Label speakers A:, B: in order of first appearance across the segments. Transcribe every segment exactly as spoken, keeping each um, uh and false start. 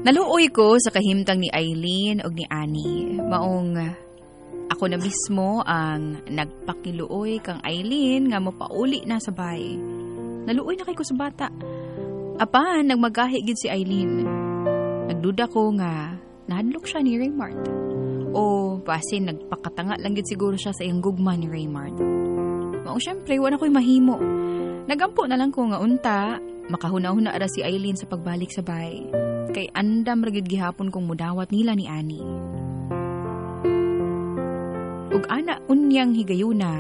A: Naluoy ko sa kahimtang ni Eileen o ni Annie. Maong ako na mismo ang nagpakiluoy kang Eileen nga mapauli na sa bay. Naluoy na kay ko sa bata. Apan, nagmagahi gid si Eileen. Nagduda ko nga nahadlok siya ni Raymart. O basin nagpakatanga lang gid siguro siya sa iyang gugma ni Raymart. Maong syempre, wala ko'y mahimo. Nagampo na lang ko nga unta, makahuna-huna ara si Eileen sa pagbalik sa bay. Kay andam ragid gihapon kong mudawat nila ni Annie. Ug ana unyang higayuna,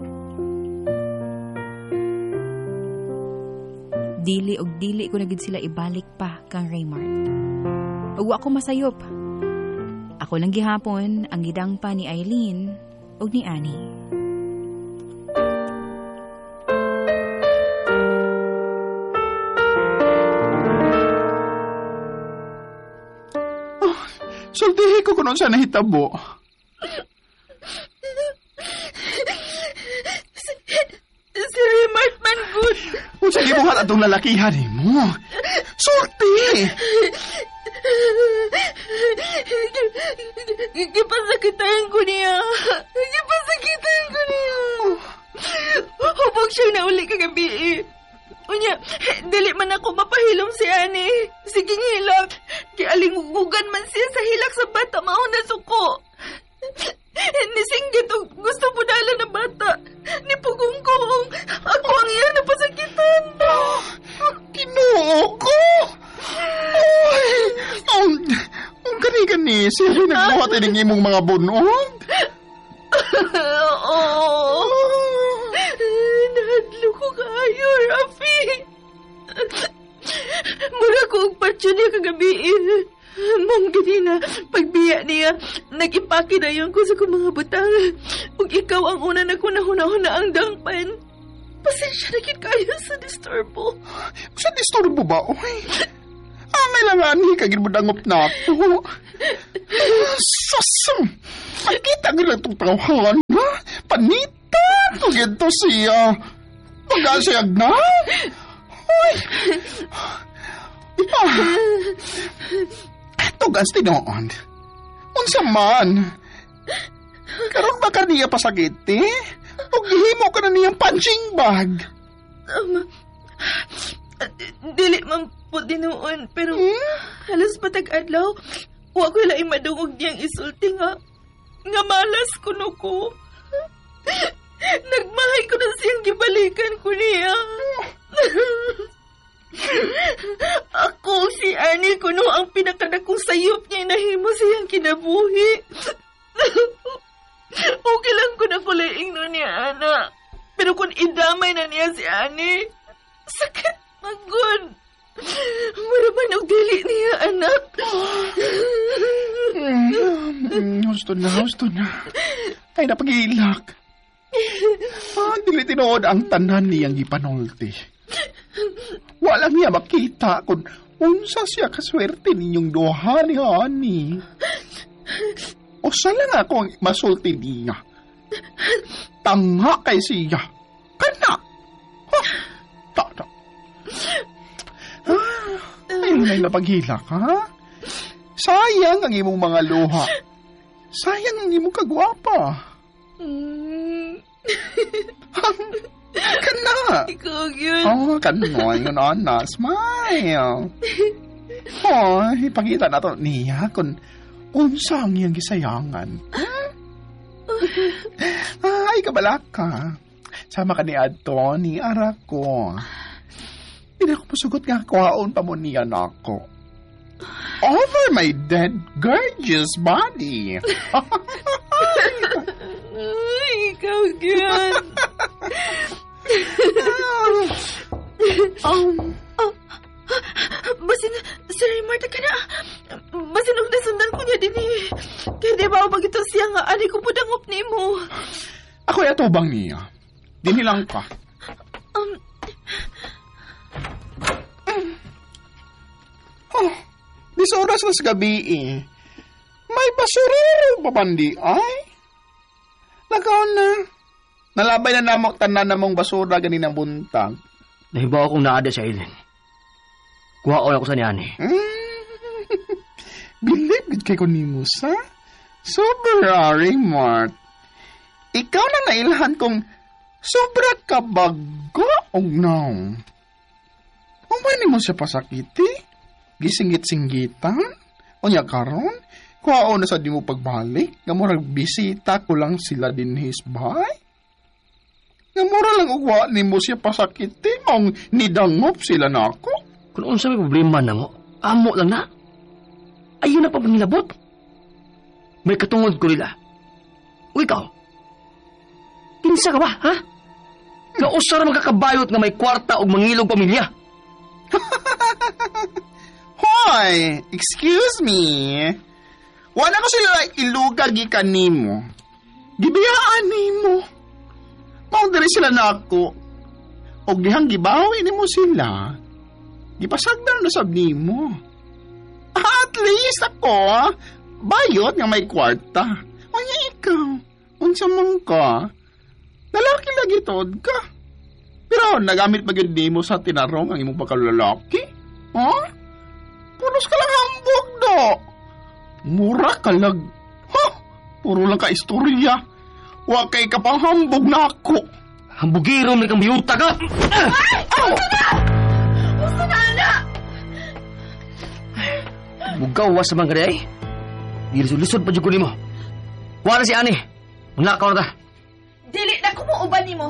A: dili og dili ko na gid sila ibalik pa kang Raymart. Ug wa ko masayop. Ako lang gihapon ang gidang pa ni Eileen ug ni Annie.
B: Sultihi ko kung saan nahitabo.
C: Si, si Raymart man good.
B: Kung saan ibuhat atong lalakihan mo. Sulti!
C: Gipasakitan ko niya. Gipasakitan ko niya. Hubog siyang nauli kagabi. Unya, dili man ako mapahilom si Annie. Sige hilak. Kialingugugan man siya sa hilak sa bata, mauna na suko. Nisinggit o gusto mo dala na bata. Nipugong ko ako ang iya na pasakitan.
B: Kinuo ko! Ay! Ang, ang gani-gani, sila nagbuhat ng imong mga bunod?
C: Oo. Nahadlo ko kayo, Rafi. Mura ko ang patyo niya kagabi. Mong ganina, pagbiya niya, nag-ipaki na yun ko sa kong mga butang. Ug ikaw ang una na kunahuna-huna ang dangpan. Pasensya na kit kayo sa disturbo.
B: Sa disturbo ba? Uy, amay lang ani, kagin mo dangop na ako. Sasam! Makita ko lang itong tawahan, ha? Panitan! Kung ito siya. Pag-asayag na? Uy! Ah. Tugas tinoon. Unsa man. Karon ba ka niya pasagiti? O gihimo ka na niyang punching bag?
C: Um, dili man po dinuon, pero hmm? halos patag-adlaw, wa ko laing madungog niyang isulti nga. Nga malas kuno ko. Nagmahay ko na siyang gibalikan ko niya. Ako si Annie kuno ang pinakadakong sayop niya nahimo siyang kinabuhi. Okay lang ko na fulaing no niya, ana. Pero kung idamay na niya si Annie, sakit magod. Maraman ang dili niya, anak.
B: Gusto na, gusto na. Ay, napag-iilak. Ah, dili tinood ang tanan niyang gipanulti. Walang niya makita kung unsa siya kaswerte ninyong duha ni Honey. O sala nga akong masulti niya. Tanga kay siya. Kana. Ha? Tada. Ah, ayun na napaghilak, ha? Sayang ang imong mga luha. Sayang ang imong kagwapa.
C: Mm.
B: Kana.
C: Ikaw yun.
B: Oh, kanoy yun, Ana. Smile. Oh, ipakita na to niya kung unsa ang iyang gisayangan. Ay, kabalaka. Sama ka ni Adto, ni Arako. Hindi ako masugot nga kuhaon pa mo niyan ako. Over my dead, gorgeous body.
C: Ay, ikaw yun. um, oh, basin, Sir Marta ka na. Basin og nasundan ko niya din eh. Kaya di ba ako bagito siya nga, ani ko po dangop ni mo.
B: Ako yato bang niya? Dinilang ka.
C: Um,
B: oh, dis oras na sa gabi eh. May basurero pa bandi ay? Lagaw na. Nalabay na namok tanan namong basura ganinang buntag.
D: Nahibaw akong naada sa Eileen. Kuha ko ako sa niyani.
B: Hmm, Bilib gid kay ko nimo sa. Sobra, Raymart. Ikaw na nailhan kong sobra ka bago o no? Umay nimo siya pasakiti? Gisingit-singgitan? O niya karon? Kuhao na sa di mo pagbalik? Gamurag bisita ko lang sila din his bahay? Gamura lang ugwa nimo siya pasakiti? Ang nidangop sila na ako?
D: Kung unsa may problema na mo, amo lang na. Ayun na pa pangilabot. May katungod ko nila. O ikaw, kinsa ka ba, ha? Nausara magkakabayot nga may kwarta o mangilog pamilya.
B: Hoy, excuse me. Wala ko sila ilugar gikan nimo. Gibiyaan nimo. Mao diri sila nako. Og dihang gibawi nimo sila. Gipasagdan na sab nimo. At least ako, bayot nga may kwarta. Unya ikaw, unsa man ka? Lalaki lagi tod ka. Pero nagamit ba gyud nimo sa tinarong ang imong pagkalalaki? Ha? Pulos ka lang hambog do. Mura ka lang. Ha? Puro lang ka istorya. Wa kay ka pang hambog na ako.
D: Hambugiro may kang biyuta ka.
C: Ay! Usa na! Usa na, anak!
D: Bugaw sa mga kaya eh. Dilisod-lisod pa dyan ko nimo. Wala si Ani. Wala ka na ta.
C: Dili na kumuuban nimo.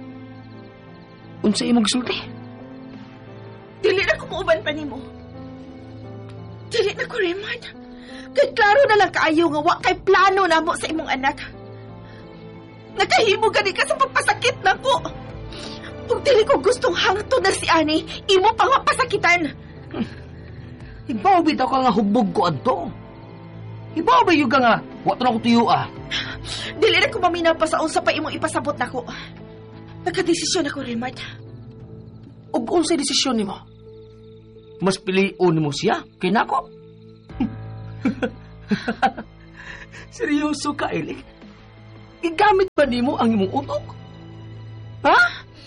D: Unsa imong gisulti?
C: Dili na kumuuban pa nimo. Dili na ko, Raymond. Kay klaro na lang kaayo nga wa kay plano namo sa imong anak. Nakahimo gani ka sa pagpasakit na ko. Kung dili ko gustong hangto na si Ani, imo pa nga pasakitan.
D: Ibaw bitaw ka nga hubog ko adto. Ibaw ba yung ka nga, wato na ko tuyo ah.
C: Dili na ko maminaw pa sa unsa pa imong ipasabot na ko. Nagka-desisyon ako, Raymond.
D: O unsay desisyon nimo? Mas piliun mo siya kay nako. Seryoso ka, Eli? Igamit ba nimo ang imong utok? Ha?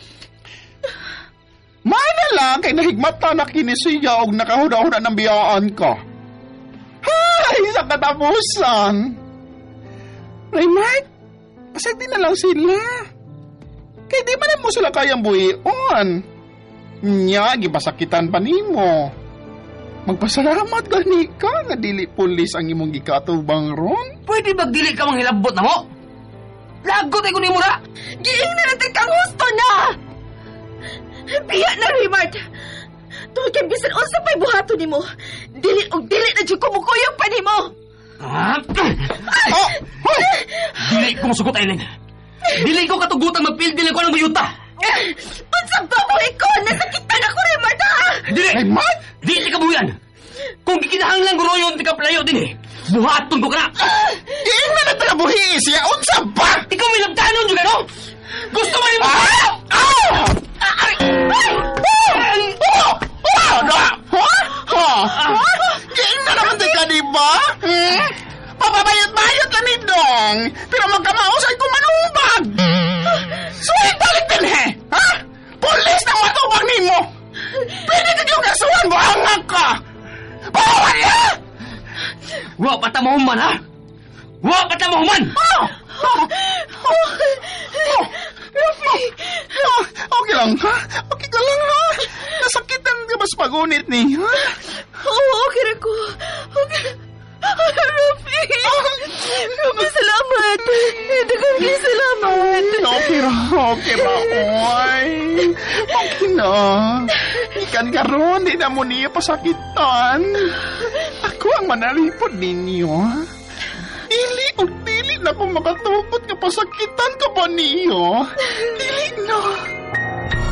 B: May na lang kay nahigmata na kini siya og nakahuda-huda ng biyaan ka. Hay, sa katapusan. Raymart, pasag din na lang sila. Kaya di man mo sila kayang buhion. Nya, gipasakitan pa nimo. Magpasalamat gani ka nga dili pulis ang imong gikatubang ron.
D: Pwede ba dili ka manghilabot na mo? Lagot ay kunin mo na!
C: Giing na natin kang husto na! Biya na, Raymond! Tuwag kang bisan unsa pa'y buhato ni mo. Dili og dili na dyan kumukuyog pa ni mo!
D: Ah!
B: Oh! Hoy!
D: Dili ko masugot, Aileen. Dili ko katugutang magpildili ko ng bayuta.
C: Unsa ba mo ikaw? Nasakitan ako, Raymond, ha?
D: Dili!
B: Raymond!
D: Dili ka buyan! Kung gikinahanglan ko royon, di ka playo din eh. Buhaton ko ka na!
B: Diin na nagtalabuhi siya! Unsa ba?
D: Ikaw may labtanon juga, no? Gusto mo yung mga...
B: Ah! Ah!
D: Ay!
B: Ay! Oh! Oh! Ha? Ha? Ha? Diin na naman din ka, di ba? Hmm? Papabayot-bayot na ni Dong. Pero magkamausay ko manubag. Suwit balik din, he! Ha? Pulis na matubag ni mo! Pwede ka yung nasuhan mo, hangak ka! Bawa niya!
D: Wa patamuhuman, ha? Wa patamuhuman!
B: Oh! Oh! Oh! Oh! Rafi! Oh, okay lang, ha? Okay ka lang, ha? Nasakitan ka ba sa pagunit ni, ha?
C: Oo, okay na ko. Okay. Rafi! Rafi, salamat! Dagang salamat!
B: Okay ra, okay ra, oy. Okay na. Ikan karon, di na mo niya pasakitan. Ako ang manalipod ninyo, ha? Dili o dili na kung makatupot nga pasakitan ka ba niyo? Dili na.